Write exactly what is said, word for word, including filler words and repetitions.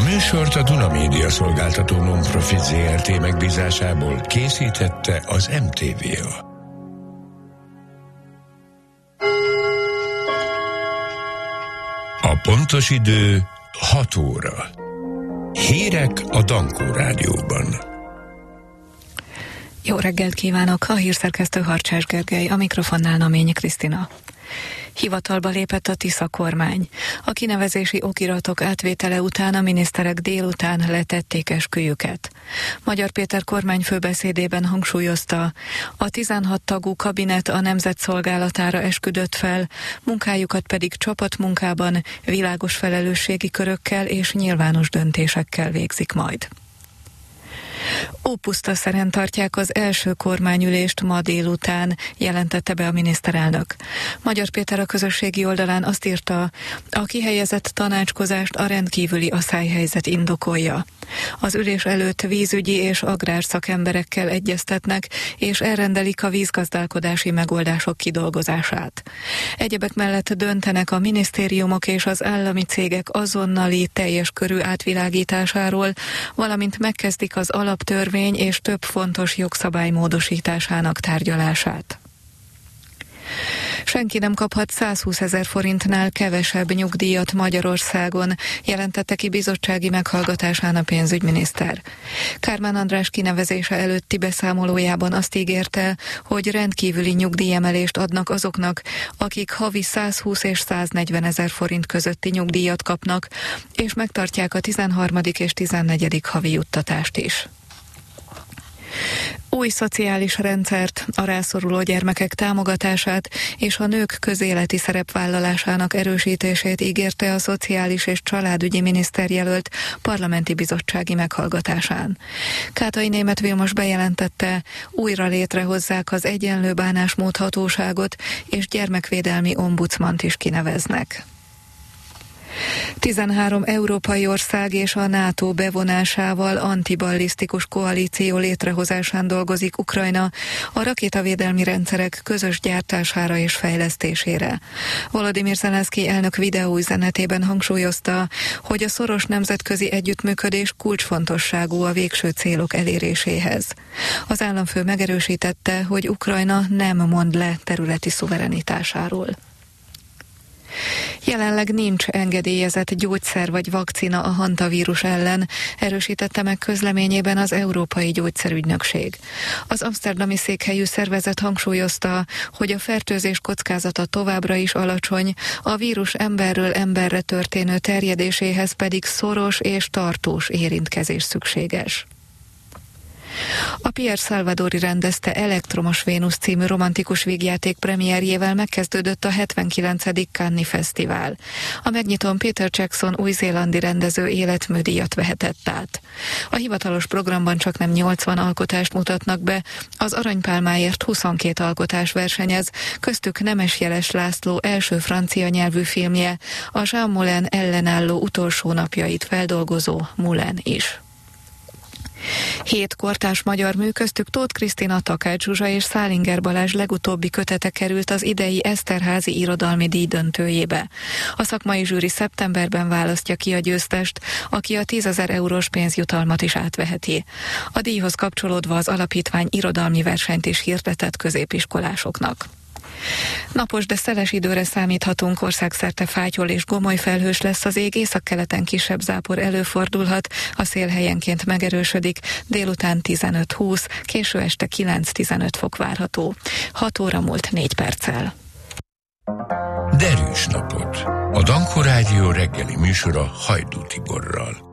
műsort a Duna Média Szolgáltató Non-Profit zé er té megbízásából készítette az em té vé á. A pontos idő hat óra. Hírek a Dankó Rádióban. Jó reggelt kívánok! A hírszerkesztő Harcsás Gergely, a mikrofonnál Naményi Krisztina. Hivatalba lépett a Tisza kormány. A kinevezési okiratok átvétele után a miniszterek délután letették esküjüket. Magyar Péter kormányfő beszédében hangsúlyozta, a tizenhat tagú kabinet a nemzet szolgálatára esküdött fel, munkájukat pedig csapatmunkában, világos felelősségi körökkel és nyilvános döntésekkel végzik majd. Ópusztaszeren tartják az első kormányülést ma délután, jelentette be a miniszterelnök. Magyar Péter a közösségi oldalán azt írta, a kihelyezett tanácskozást a rendkívüli aszályhelyzet indokolja. Az ülés előtt vízügyi és agrárszakemberekkel egyeztetnek, és elrendelik a vízgazdálkodási megoldások kidolgozását. Egyebek mellett döntenek a minisztériumok és az állami cégek azonnali teljes körű átvilágításáról, valamint megkezdik az alaptörvény és több fontos jogszabály módosításának tárgyalását. Senki nem kaphat százhúszezer forintnál kevesebb nyugdíjat Magyarországon, jelentette ki bizottsági meghallgatásán a pénzügyminiszter. Kármán András kinevezése előtti beszámolójában azt ígérte, hogy rendkívüli nyugdíjemelést adnak azoknak, akik havi százhúsz és száznegyven ezer forint közötti nyugdíjat kapnak, és megtartják a tizenharmadik és tizennegyedik havi juttatást is. Új szociális rendszert, a rászoruló gyermekek támogatását és a nők közéleti szerepvállalásának erősítését ígérte a szociális és családügyi miniszterjelölt parlamenti bizottsági meghallgatásán. Kátai Németh Vilmos bejelentette, újra létrehozzák az egyenlő bánásmód hatóságot és gyermekvédelmi ombudsmant is kineveznek. tizenhárom európai ország és a NATO bevonásával antiballisztikus koalíció létrehozásán dolgozik Ukrajna a rakétavédelmi rendszerek közös gyártására és fejlesztésére. Volodymyr Zelenszky elnök videóüzenetében hangsúlyozta, hogy a szoros nemzetközi együttműködés kulcsfontosságú a végső célok eléréséhez. Az államfő megerősítette, hogy Ukrajna nem mond le területi szuverenitásáról. Jelenleg nincs engedélyezett gyógyszer vagy vakcina a hantavírus ellen, erősítette meg közleményében az Európai Gyógyszerügynökség. Az amszterdami székhelyű szervezet hangsúlyozta, hogy a fertőzés kockázata továbbra is alacsony, a vírus emberről emberre történő terjedéséhez pedig szoros és tartós érintkezés szükséges. A Pierre Salvadori rendezte Elektromos Vénusz című romantikus vígjáték premierjével megkezdődött a hetvenkilencedik Cannes-i Fesztivál. A megnyitón Peter Jackson új-zélandi rendező életműdíjat vehetett át. A hivatalos programban csaknem nyolcvan alkotást mutatnak be, az Aranypálmáért huszonkét alkotás versenyez, köztük Nemes Jeles László első francia nyelvű filmje, a Jean Moulin ellenálló utolsó napjait feldolgozó Moulin is. Hét kortárs magyar mű, köztük Tóth Krisztina, Takács Zsuzsa és Szálinger Balázs legutóbbi kötete került az idei Eszterházy irodalmi díj döntőjébe. A szakmai zsűri szeptemberben választja ki a győztest, aki a tízezer eurós pénzjutalmat is átveheti. A díjhoz kapcsolódva az alapítvány irodalmi versenyt is hirdetett középiskolásoknak. Napos, de szeles időre számíthatunk, országszerte fátyol és gomoly felhős lesz az ég, északkeleten kisebb zápor előfordulhat, a szél helyenként megerősödik, délután tizenöt-húsz, késő este kilenc-tizenöt fok várható. hat óra múlt négy perccel. Derűs napot! A Dankó Rádió reggeli műsora Hajdú Tiborral.